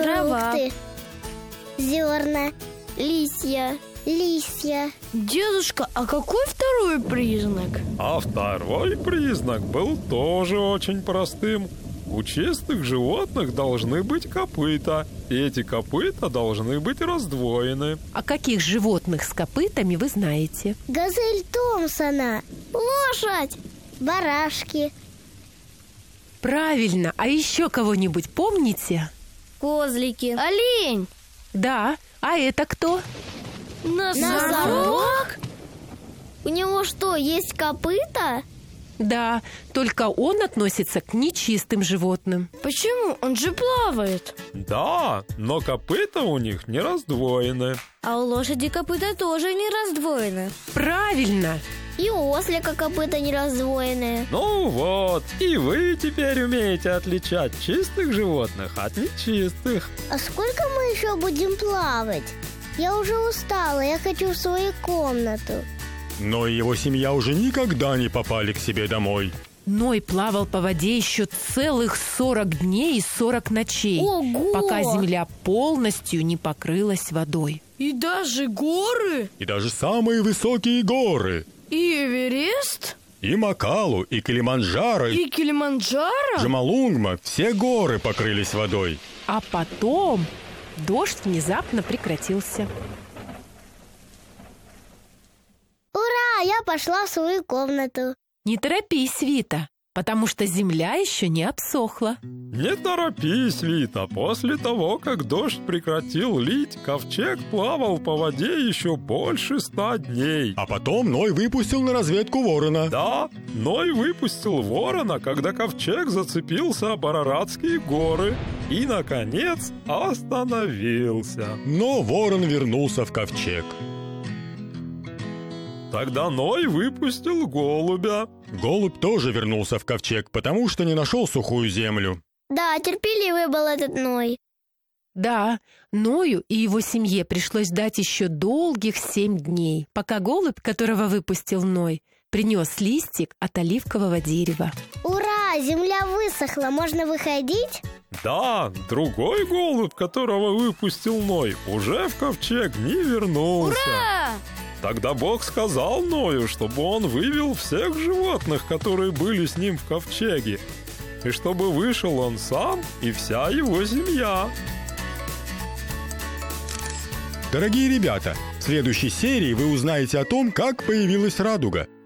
Трава. Фрукты. Зерна. Листья. Листья. Дедушка, а какой второй признак? А второй признак был тоже очень простым. У чистых животных должны быть копыта, и эти копыта должны быть раздвоены. А каких животных с копытами вы знаете? Газель Томпсона. Лошадь. Барашки. Правильно, а еще кого-нибудь помните? Козлики. Олень. Да, а это кто? Носорог? У него что, есть копыта? Да, только он относится к нечистым животным. Почему? Он же плавает. Да, но копыта у них не раздвоены. А у лошади копыта тоже не раздвоены. Правильно! И у ослика копыта не раздвоенные. Ну вот, и вы теперь умеете отличать чистых животных от нечистых. А сколько мы еще будем плавать? Я уже устала, я хочу в свою комнату. Но и его семья уже никогда не попали к себе домой. Ной плавал по воде еще целых 40 дней и 40 ночей, Ого! пока земля полностью не покрылась водой. И даже горы? И даже самые высокие горы. И Эверест? И Макалу, и Килиманджаро, И Килиманджаро? Джомолунгма. Все горы покрылись водой. А потом дождь внезапно прекратился. Ура, я пошла в свою комнату. Не торопись, Вита, потому что земля еще не обсохла. Не торопись, Вита. После того, как дождь прекратил лить, ковчег плавал по воде еще больше 100 дней. А потом Ной выпустил на разведку ворона. Да, Ной выпустил ворона, когда ковчег зацепился об Араратские горы и, наконец, остановился. Но ворон вернулся в ковчег. Тогда Ной выпустил голубя. Голубь тоже вернулся в ковчег, потому что не нашел сухую землю. Да, терпеливый был этот Ной. Да, Ною и его семье пришлось ждать еще долгих 7 дней, пока голубь, которого выпустил Ной, принес листик от оливкового дерева. Ура, земля высохла, можно выходить? Да, другой голубь, которого выпустил Ной, уже в ковчег не вернулся. Ура! Тогда Бог сказал Ною, чтобы он вывел всех животных, которые были с ним в ковчеге, и чтобы вышел он сам и вся его семья. Дорогие ребята, в следующей серии вы узнаете о том, как появилась радуга.